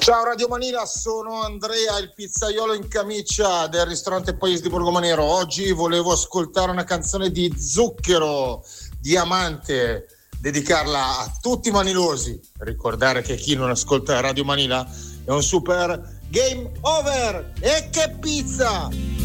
Ciao Radio Manila, sono Andrea, il pizzaiolo in camicia del ristorante Pais di Borgomanero. Oggi volevo ascoltare una canzone di Zucchero, Diamante, dedicarla a tutti i manilosi. Ricordare che chi non ascolta Radio Manila è un super game over. E che pizza!